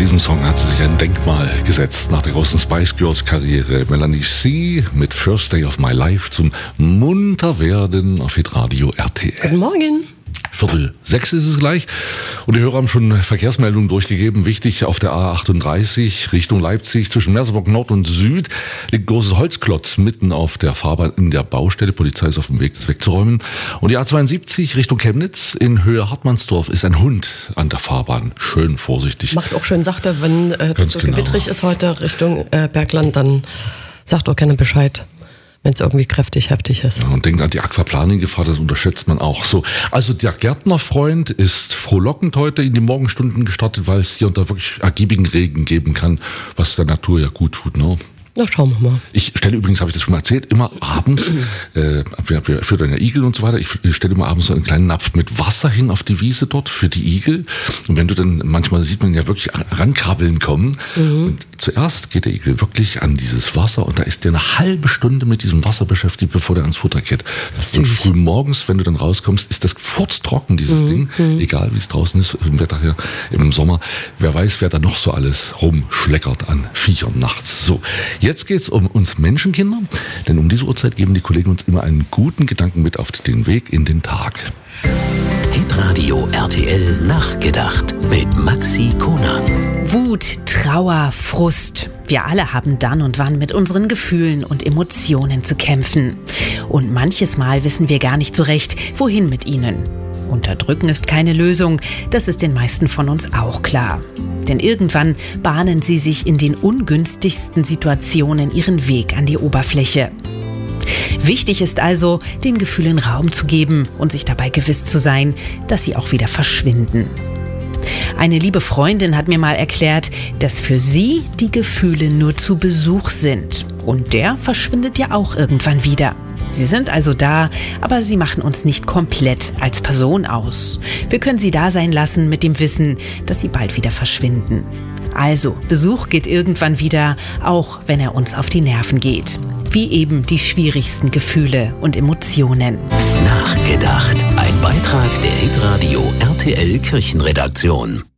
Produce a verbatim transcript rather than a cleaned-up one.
diesem Song hat sie sich ein Denkmal gesetzt nach der großen Spice Girls Karriere. Melanie C. mit First Day of My Life zum Munterwerden auf Hitradio R T L. Guten Morgen. Viertel sechs ist es gleich. Und die Hörer haben schon Verkehrsmeldungen durchgegeben. Wichtig, auf der A achtunddreißig Richtung Leipzig zwischen Merseburg Nord und Süd liegt ein großes Holzklotz mitten auf der Fahrbahn in der Baustelle. Polizei ist auf dem Weg, das wegzuräumen. Und die A zweiundsiebzig Richtung Chemnitz in Höhe Hartmannsdorf ist ein Hund an der Fahrbahn. Schön vorsichtig. Macht auch schön sachte, wenn äh, das so genau. gewittrig ist heute Richtung äh, Bergland, dann sagt auch gerne Bescheid, wenn es irgendwie kräftig, heftig ist. Ja, und denkt an die Aquaplaning-Gefahr, das unterschätzt man auch so. Also der Gärtnerfreund ist frohlockend heute in die Morgenstunden gestartet, weil es hier und da wirklich ergiebigen Regen geben kann, was der Natur ja gut tut, ne? Na, schauen wir mal. Ich stelle übrigens, habe ich das schon mal erzählt, immer abends, äh, wir, wir füttern ja Igel und so weiter, ich stelle immer abends so einen kleinen Napf mit Wasser hin auf die Wiese dort für die Igel. Und wenn du dann, manchmal sieht man ja wirklich rankrabbeln kommen. Mhm. Und zuerst geht der Igel wirklich an dieses Wasser und da ist der eine halbe Stunde mit diesem Wasser beschäftigt, bevor der ans Futter geht. Und früh morgens, wenn du dann rauskommst, ist das furztrocken, dieses mhm. Ding. Mhm. Egal wie es draußen ist, im Wetter hier, im Sommer. Wer weiß, wer da noch so alles rumschleckert an Viechern nachts. So. Jetzt geht es um uns Menschenkinder, denn um diese Uhrzeit geben die Kollegen uns immer einen guten Gedanken mit auf den Weg in den Tag. Hitradio R T L Nachgedacht mit Maxi Konag. Wut, Trauer, Frust. Wir alle haben dann und wann mit unseren Gefühlen und Emotionen zu kämpfen. Und manches Mal wissen wir gar nicht so recht, wohin mit ihnen. Unterdrücken ist keine Lösung, das ist den meisten von uns auch klar. Denn irgendwann bahnen sie sich in den ungünstigsten Situationen ihren Weg an die Oberfläche. Wichtig ist also, den Gefühlen Raum zu geben und sich dabei gewiss zu sein, dass sie auch wieder verschwinden. Eine liebe Freundin hat mir mal erklärt, dass für sie die Gefühle nur zu Besuch sind. Und der verschwindet ja auch irgendwann wieder. Sie sind also da, aber sie machen uns nicht komplett als Person aus. Wir können sie da sein lassen mit dem Wissen, dass sie bald wieder verschwinden. Also, Besuch geht irgendwann wieder, auch wenn er uns auf die Nerven geht. Wie eben die schwierigsten Gefühle und Emotionen. Nachgedacht. Ein Beitrag der Hitradio R T L Kirchenredaktion.